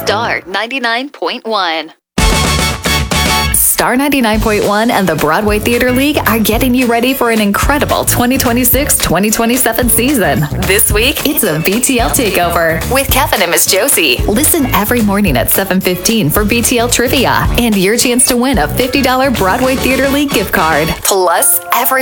Star 99.1. Star 99.1 and the Broadway Theater League are getting you ready for an incredible 2026-2027 season. This week, it's a BTL Takeover with Kevin and Miss Josie. Listen every morning at 7:15 for BTL Trivia and your chance to win a $50 Broadway Theater League gift card. Plus, every